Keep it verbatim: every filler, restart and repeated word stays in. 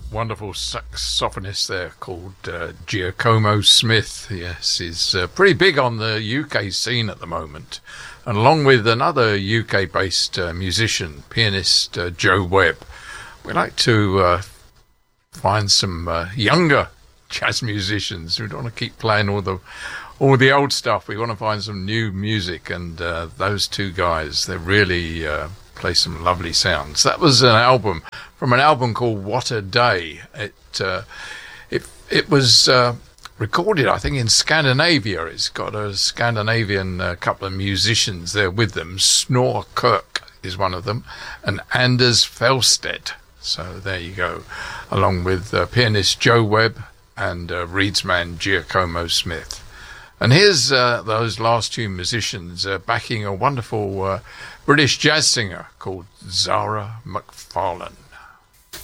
wonderful saxophonist there called uh, Giacomo Smith. Yes, he's uh, pretty big on the U K scene at the moment. And along with another U K-based uh, musician, pianist uh, Joe Webb, we like to uh, find some uh, younger jazz musicians. We don't want to keep playing all the all the old stuff. We want to find some new music, and uh, those two guys, they really uh, play some lovely sounds. That was an album from an album called What a Day. It uh, it it was uh, recorded, I think, in Scandinavia. It's got a Scandinavian uh, couple of musicians there with them. Snorre Kirk is one of them, and Anders Felsted. So there you go, along with uh, pianist Joe Webb and uh, reedsman Giacomo Smith. And here's uh, those last two musicians uh, backing a wonderful uh, British jazz singer called Zara McFarlane.